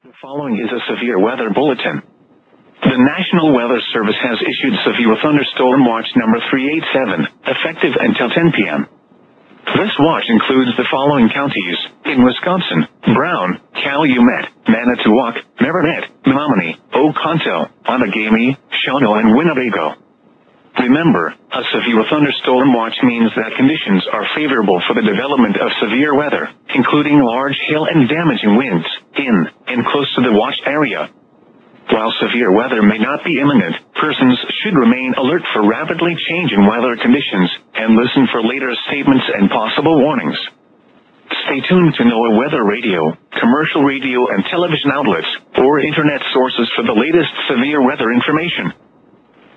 The following is a severe weather bulletin. The National Weather Service has issued severe thunderstorm watch number 387, effective until 10 p.m. This watch includes the following counties in Wisconsin: Brown, Calumet, Manitowoc, Marinette, Menominee, Oconto, Outagamie, Shawano, and Winnebago. Remember, a severe thunderstorm watch means that conditions are favorable for the development of severe weather, including large hail and damaging winds, in and close to the watch area. While severe weather may not be imminent, persons should remain alert for rapidly changing weather conditions, and listen for later statements and possible warnings. Stay tuned to NOAA Weather Radio, commercial radio and television outlets, or internet sources for the latest severe weather information.